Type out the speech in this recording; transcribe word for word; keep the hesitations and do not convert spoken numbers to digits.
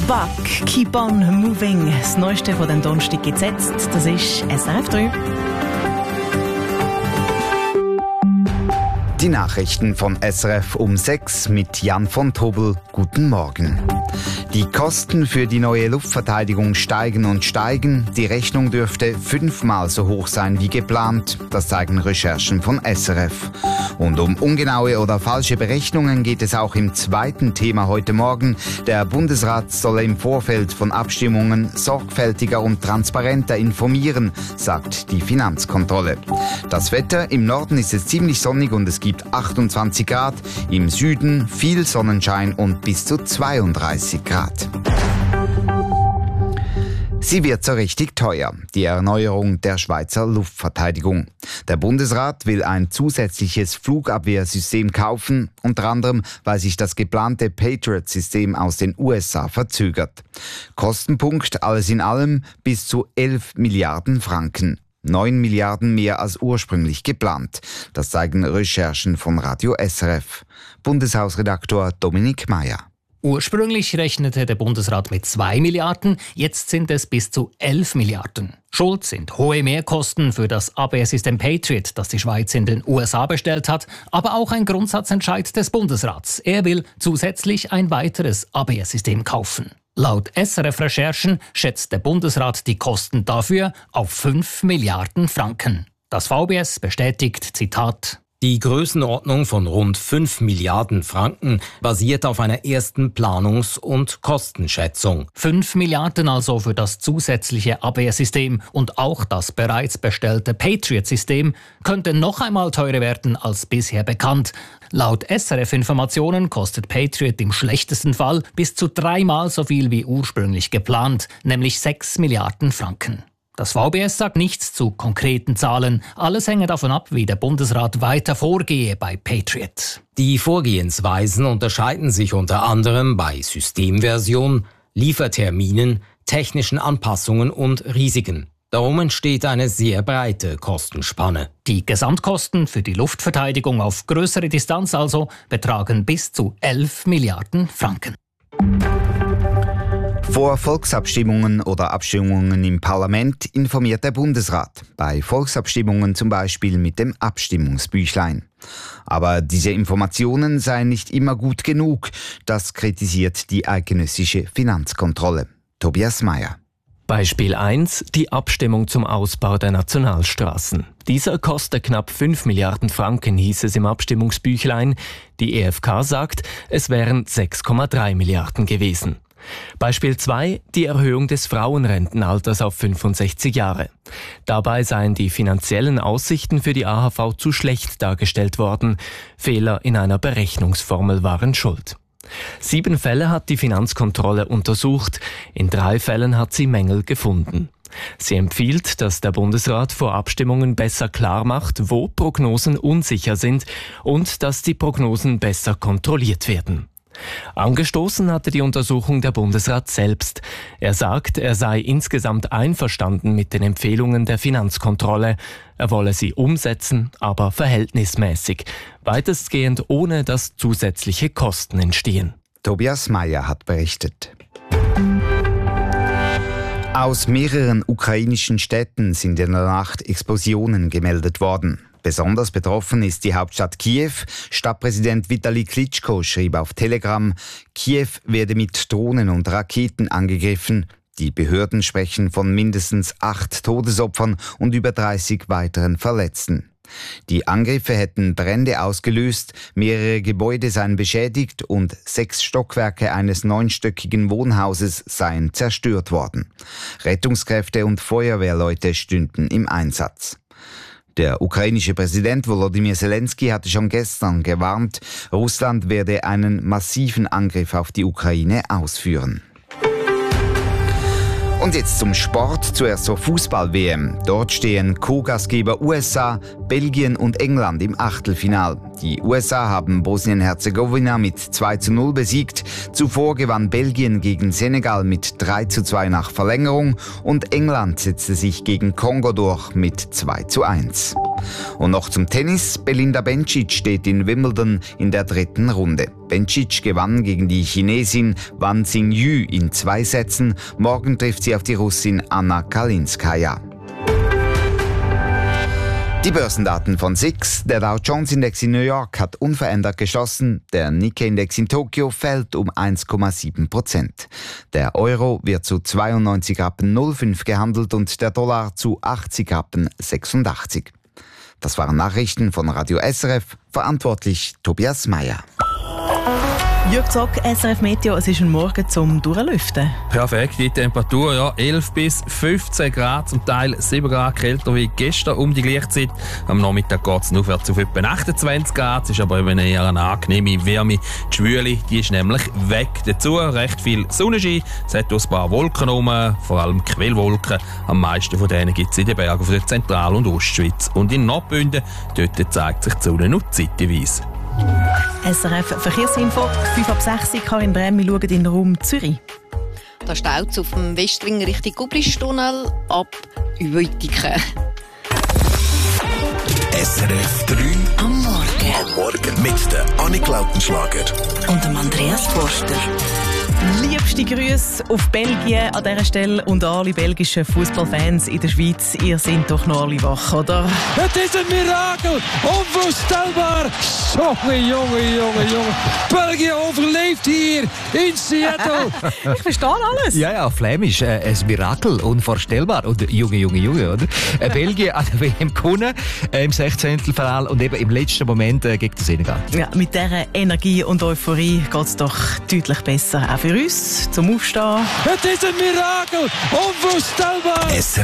Buck, Keep on Moving. Das Neueste von dem Donnerstag gesetzt, das ist S R F drei. Die Nachrichten von S R F um sechs mit Jan von Tobel. Guten Morgen. Die Kosten für die neue Luftverteidigung steigen und steigen. Die Rechnung dürfte fünfmal so hoch sein wie geplant. Das zeigen Recherchen von S R F. Und um ungenaue oder falsche Berechnungen geht es auch im zweiten Thema heute Morgen. Der Bundesrat solle im Vorfeld von Abstimmungen sorgfältiger und transparenter informieren, sagt die Finanzkontrolle. Das Wetter: im Norden ist es ziemlich sonnig und es gibt achtundzwanzig Grad, im Süden viel Sonnenschein und bis zu zweiunddreißig Grad. Sie wird so richtig teuer, die Erneuerung der Schweizer Luftverteidigung. Der Bundesrat will ein zusätzliches Flugabwehrsystem kaufen, unter anderem, weil sich das geplante Patriot-System aus den U S A verzögert. Kostenpunkt alles in allem bis zu elf Milliarden Franken. neun Milliarden mehr als ursprünglich geplant. Das zeigen Recherchen von Radio S R F. Bundeshausredaktor Dominik Meyer. Ursprünglich rechnete der Bundesrat mit zwei Milliarden, jetzt sind es bis zu elf Milliarden. Schuld sind hohe Mehrkosten für das Abwehrsystem Patriot, das die Schweiz in den U S A bestellt hat, aber auch ein Grundsatzentscheid des Bundesrats. Er will zusätzlich ein weiteres Abwehrsystem kaufen. Laut S R F-Recherchen schätzt der Bundesrat die Kosten dafür auf fünf Milliarden Franken. Das V B S bestätigt, Zitat: Die Größenordnung von rund fünf Milliarden Franken basiert auf einer ersten Planungs- und Kostenschätzung. fünf Milliarden also für das zusätzliche Abwehrsystem und auch das bereits bestellte Patriot-System könnte noch einmal teurer werden als bisher bekannt. Laut S R F-Informationen kostet Patriot im schlechtesten Fall bis zu dreimal so viel wie ursprünglich geplant, nämlich sechs Milliarden Franken. Das V B S sagt nichts zu konkreten Zahlen. Alles hänge davon ab, wie der Bundesrat weiter vorgehe bei Patriot. Die Vorgehensweisen unterscheiden sich unter anderem bei Systemversion, Lieferterminen, technischen Anpassungen und Risiken. Darum entsteht eine sehr breite Kostenspanne. Die Gesamtkosten für die Luftverteidigung auf größere Distanz also betragen bis zu elf Milliarden Franken. Vor Volksabstimmungen oder Abstimmungen im Parlament informiert der Bundesrat. Bei Volksabstimmungen zum Beispiel mit dem Abstimmungsbüchlein. Aber diese Informationen seien nicht immer gut genug. Das kritisiert die eidgenössische Finanzkontrolle. Tobias Meyer. Beispiel eins, die Abstimmung zum Ausbau der Nationalstraßen. Dieser kostet knapp fünf Milliarden Franken, hieß es im Abstimmungsbüchlein. Die E F K sagt, es wären sechs Komma drei Milliarden gewesen. Beispiel zwei, die Erhöhung des Frauenrentenalters auf fünfundsechzig Jahre. Dabei seien die finanziellen Aussichten für die A H V zu schlecht dargestellt worden. Fehler in einer Berechnungsformel waren schuld. Sieben Fälle hat die Finanzkontrolle untersucht. In drei Fällen hat sie Mängel gefunden. Sie empfiehlt, dass der Bundesrat vor Abstimmungen besser klar macht, wo Prognosen unsicher sind und dass die Prognosen besser kontrolliert werden. Angestoßen hatte die Untersuchung der Bundesrat selbst. Er sagt, er sei insgesamt einverstanden mit den Empfehlungen der Finanzkontrolle. Er wolle sie umsetzen, aber verhältnismäßig. Weitestgehend ohne dass zusätzliche Kosten entstehen. Tobias Meyer hat berichtet. Aus mehreren ukrainischen Städten sind in der Nacht Explosionen gemeldet worden. Besonders betroffen ist die Hauptstadt Kiew. Stadtpräsident Vitali Klitschko schrieb auf Telegram, Kiew werde mit Drohnen und Raketen angegriffen. Die Behörden sprechen von mindestens acht Todesopfern und über dreißig weiteren Verletzten. Die Angriffe hätten Brände ausgelöst, mehrere Gebäude seien beschädigt und sechs Stockwerke eines neunstöckigen Wohnhauses seien zerstört worden. Rettungskräfte und Feuerwehrleute stünden im Einsatz. Der ukrainische Präsident Volodymyr Zelensky hatte schon gestern gewarnt, Russland werde einen massiven Angriff auf die Ukraine ausführen. Und jetzt zum Sport, zuerst zur Fußball-W M. Dort stehen Co-Gastgeber U S A, Belgien und England im Achtelfinal. Die U S A haben Bosnien-Herzegowina mit zwei zu null besiegt. Zuvor gewann Belgien gegen Senegal mit drei zu zwei nach Verlängerung und England setzte sich gegen Kongo durch mit zwei zu eins. Und noch zum Tennis. Belinda Bencic steht in Wimbledon in der dritten Runde. Bencic gewann gegen die Chinesin Wang Xingyu in zwei Sätzen. Morgen trifft sie auf die Russin Anna Kalinskaya. Die Börsendaten von S I X. Der Dow Jones Index in New York hat unverändert geschlossen. Der Nikkei Index in Tokio fällt um eins Komma sieben Prozent. Der Euro wird zu zweiundneunzig Rappen null fünf gehandelt und der Dollar zu achtzig Rappen sechsundachtzig. Das waren Nachrichten von Radio S R F, verantwortlich Tobias Meyer. Jörg Zock, S R F Meteo, es ist ein Morgen zum Durchlüften. Perfekt, die Temperatur, ja, elf bis fünfzehn Grad, zum Teil sieben Grad kälter wie gestern um die gleiche Zeit. Am Nachmittag geht es aufwärts auf etwa achtundzwanzig Grad, es ist aber eben eher eine angenehme Wärme. Die Schwüle, die ist nämlich weg. Dazu recht viel Sonnenschein, es hat auch ein paar Wolken rum, vor allem Quellwolken. Am meisten von denen gibt es in den Bergen von der Zentral- und Ostschweiz. Und in Nordbünden, dort zeigt sich die Sonne noch zeitweise. S R F Verkehrsinfo, fünf ab sechs, Karin Brehm, wir schauen in den Raum Zürich. Da staut es auf dem Westring Richtung Gubristunnel ab Uetiken. S R F drei Am Morgen. am Morgen mit der Annik Lautenschlager Und dem Andreas Forster. Liebste Grüße auf Belgien an dieser Stelle und alle belgischen Fußballfans in der Schweiz. Ihr seid doch noch alle wach, oder? Het is een mirakel, onvoorstelbaar. Jonge, jonge, jonge, jonge. België overleeft hier in Seattle. Ich verstehe alles. Ja, ja, Flämisch, äh, ein Mirakel, unvorstellbar. Und Junge, Junge, Junge, oder? Äh, Belgien an der W M gewonnen, äh, im Sechzehntelfinale und eben im letzten Moment äh, gegen den Senegal. Ja, mit dieser Energie und Euphorie geht es doch deutlich besser. Auch für uns, zum Aufstehen. Het is een mirakel, onvoorstelbaar. S R